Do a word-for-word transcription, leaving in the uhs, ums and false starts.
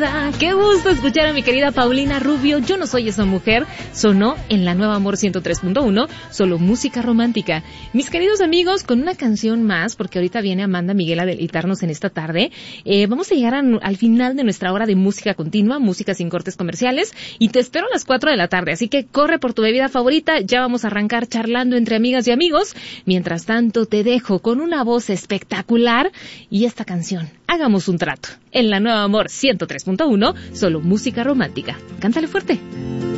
Hola, qué gusto escuchar a mi querida Paulina Rubio. Yo no soy esa mujer. Sonó en la Nueva Amor ciento tres punto uno, solo música romántica. Mis queridos amigos, con una canción más, porque ahorita viene Amanda Miguel a deleitarnos en esta tarde. Eh, vamos a llegar a, al final de nuestra hora de música continua, música sin cortes comerciales, y te espero a las cuatro de la tarde. Así que corre por tu bebida favorita. Ya vamos a arrancar charlando entre amigas y amigos. Mientras tanto, te dejo con una voz espectacular y esta canción. Hagamos un trato. En la Nueva Amor ciento tres punto uno, solo música romántica. Cántale fuerte.